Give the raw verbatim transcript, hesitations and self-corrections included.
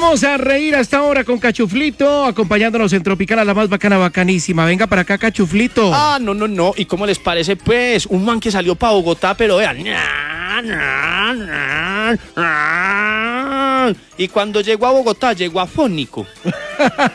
Vamos a reír hasta ahora con Cachuflito, acompañándonos en Tropicana, la más bacana, bacanísima. Venga para acá, Cachuflito. Ah, no, no, no. ¿Y cómo les parece, pues? Un man que salió para Bogotá, pero vean. Y cuando llegó a Bogotá, llegó afónico.